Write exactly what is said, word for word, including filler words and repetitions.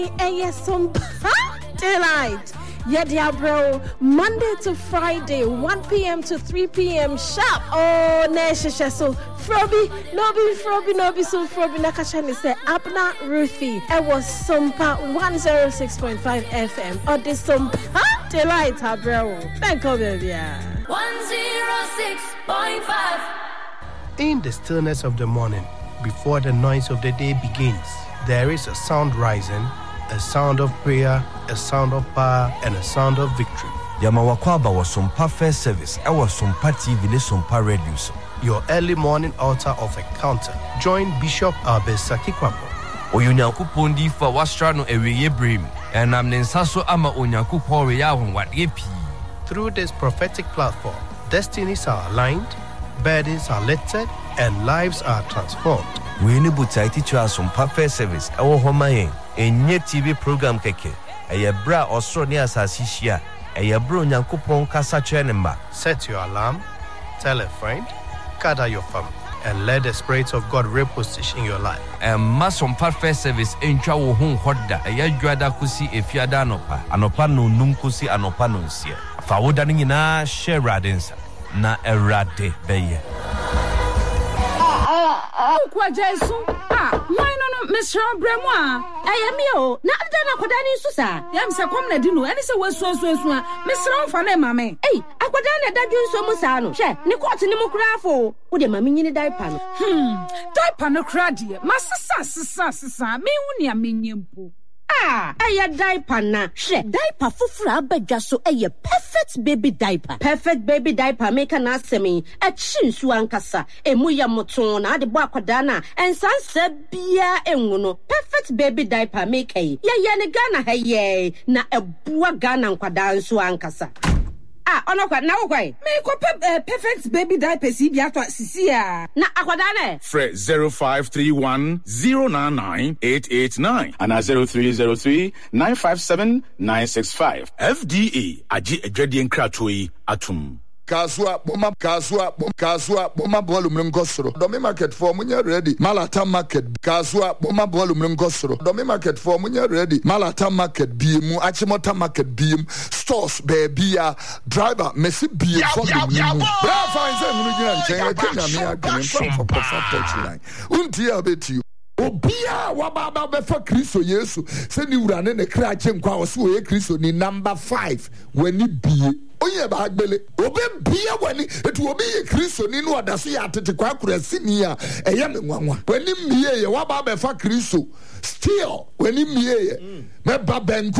And yes, some daylight. Yeah, dear bro. Monday to Friday, one p.m. to three p.m. sharp. Oh, Nesha. So, Froby, Nobi, Froby, Nobi, so Froby, Nakashani say, Abna Ruthie. It was Sumpa one oh six point five F M. Or the Sumpa daylight, bro. Thank you, baby. one oh six point five. In the stillness of the morning, before the noise of the day begins, there is a sound rising, a sound of prayer, a sound of power, and a sound of victory. Yamawakwaba was Sumpa First Service. I was Sumpa T V, Sumpa Radio. Your early morning altar of encounter. Join Bishop Albesaki Kwambo. Oyunyankupon di fa wastrano eweye brim. And am nensaso ama onyankupon reyahon wat yepi. Through this prophetic platform, destinies are aligned, burdens are lifted, and lives are transformed. We need to teach us Sumpa First Service. Our home enye T V program keke. Eye bra osro ni asasishia. Eye bro nyankupon kasa chenemba. Set your alarm, tell a friend, gather your family, and let the Spirit of God reposition your life. And mass Sumpa First Service encha wo hun hoda. Eye dwada kusi efiada anopa. Anopa no num kusi anopa no nsia. Fa woda ni na share radensa. Na erade beye. Kwa Jesu ah why no no Mister Bremwa ayamio na adana kwadani susa yam se kom na di no ene se wasu asu asu a Mister Mfa na mame eh akwadani da dwunso mu sa no hwe ne court ne mu krafo wo de mame nyini diaper no hmm diaper no kra de masesa sesa sesa me hu ne amenyempo ah aya diaper na hwe diaper fufura abadwa so eye perfect baby diaper perfect baby diaper make na asemi e chinsu ankasa emu ya moton na ade bo akwada na ensansa bia enwu no perfect baby diaper make ye ye ne Ghana ha ye na ebua Ghana nkwada nso ankasa ah ono kwa na kwai me ko perfect baby diaper si bia to sisi a na akwada na Fre zero five three one zero nine nine eight eight nine and zero three zero three nine five seven nine six five. F D A aji edwade nkratoi atum. Kasua boma kasua bom kasua boma volume ngosoro domi market for munya ready Malata market kasua boma volume ngosoro domi market for munya ready Malata market biemu Achimota market biemu stores baby ya driver mesi biemu volume bra fine say munu gina nchen kenya me agene for for touch line unti abeti obia wababa befa Kristo Yesu se ni urane ne kra chenkwa wo se oye Kristo ni number five wani bie oye ba agbele obe bia wani etu obi ye Kristo ni no odaso ya tete kwa kurasi ni a eye me nwanwa wani miye ye wababa befa Kristo still wani miye ye me ba ben